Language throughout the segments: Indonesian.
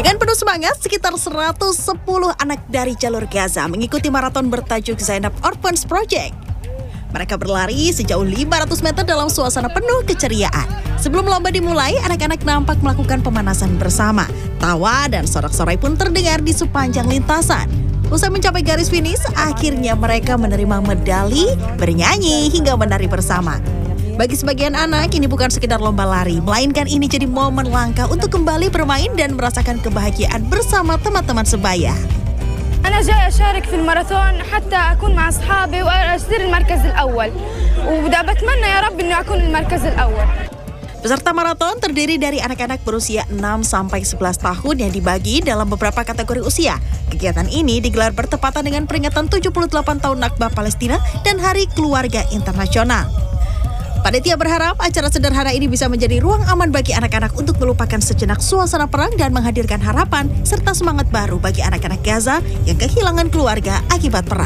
Dengan penuh semangat, sekitar 110 anak dari jalur Gaza mengikuti maraton bertajuk Zainab Orphans Project. Mereka berlari sejauh 500 meter dalam suasana penuh keceriaan. Sebelum lomba dimulai, anak-anak nampak melakukan pemanasan bersama. Tawa dan sorak-sorai pun terdengar di sepanjang lintasan. Usai mencapai garis finish, akhirnya mereka menerima medali, bernyanyi, hingga menari bersama. Bagi sebagian anak, ini bukan sekedar lomba lari, melainkan ini jadi momen langka untuk kembali bermain dan merasakan kebahagiaan bersama teman-teman sebaya. أنا جاي أشارك في الماراثون حتى أكون مع أصحابي وأصير المركز الأول وبتمنى يا رب إني أكون المركز الأول. Peserta maraton terdiri dari anak-anak berusia 6-11 tahun yang dibagi dalam beberapa kategori usia. Kegiatan ini digelar bertepatan dengan peringatan 78 tahun Nakba Palestina dan Hari Keluarga Internasional. Panitia berharap acara sederhana ini bisa menjadi ruang aman bagi anak-anak untuk melupakan sejenak suasana perang dan menghadirkan harapan serta semangat baru bagi anak-anak Gaza yang kehilangan keluarga akibat perang.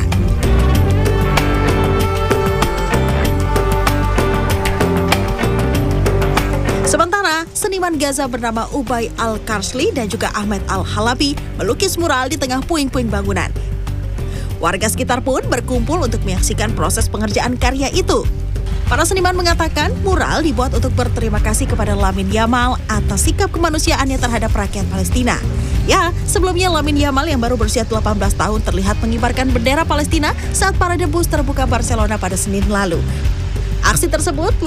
Sementara, seniman Gaza bernama Ubay Al-Karsli dan juga Ahmed Al-Halabi melukis mural di tengah puing-puing bangunan. Warga sekitar pun berkumpul untuk menyaksikan proses pengerjaan karya itu. Para seniman mengatakan mural dibuat untuk berterima kasih kepada Lamin Yamal atas sikap kemanusiaannya terhadap rakyat Palestina. Ya, sebelumnya Lamin Yamal yang baru berusia 18 tahun terlihat mengibarkan bendera Palestina saat parade bus terbuka Barcelona pada Senin lalu. Aksi tersebut